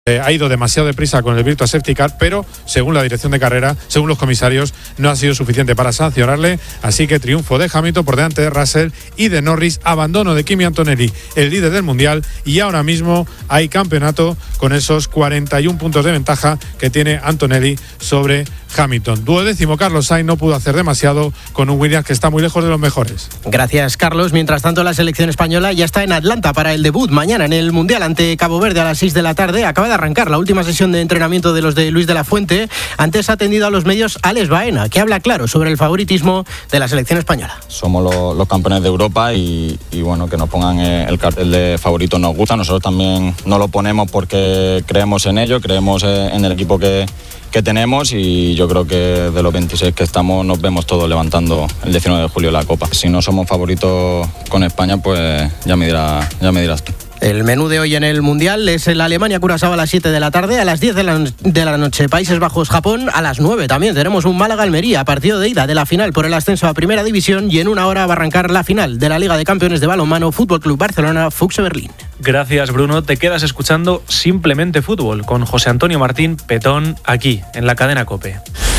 Ha ido demasiado deprisa con el Virtua Safety Car, pero según la dirección de carrera, según los comisarios, no ha sido suficiente para sancionarle, así que triunfo de Hamilton por delante de Russell y de Norris, abandono de Kimi Antonelli, el líder del Mundial, y ahora mismo hay campeonato con esos 41 puntos de ventaja que tiene Antonelli sobre Hamilton. 12º Carlos Sainz no pudo hacer demasiado con un Williams que está muy lejos de los mejores. Gracias, Carlos. Mientras tanto, la selección española ya está en Atlanta para el debut mañana en el Mundial ante Cabo Verde a las 6 de la tarde. Acaba de arrancar la última sesión de entrenamiento de los de Luis de la Fuente. Antes ha atendido a los medios Alex Baena, que habla claro sobre el favoritismo de la selección española. Somos los campeones de Europa y bueno, que nos pongan el cartel de favorito nos gusta. Nosotros también nos lo ponemos porque creemos en ello, creemos en el equipo que tenemos, y yo creo que de los 26 que estamos nos vemos todos levantando el 19 de julio la Copa. Si no somos favoritos con España, pues ya me dirás tú. El menú de hoy en el Mundial es el Alemania-Curazao a las 7 de la tarde, a las 10 de la noche Países Bajos-Japón, a las 9 también tenemos un Málaga-Almería, partido de ida de la final por el ascenso a Primera División, y en una hora va a arrancar la final de la Liga de Campeones de Balonmano Fútbol Club Barcelona-Fuchs Berlín. Gracias, Bruno. Te quedas escuchando Simplemente Fútbol con José Antonio Martín Petón aquí en la cadena COPE.